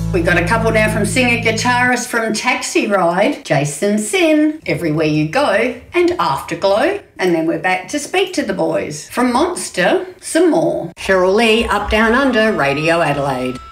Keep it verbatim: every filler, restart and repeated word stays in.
We got a couple now from singer-guitarist from Taxi Ride, Jason Sin, Everywhere You Go, and Afterglow. And then we're back to speak to the boys. From Monster, some more. Cheryl Lee, Up Down Under, Radio Adelaide.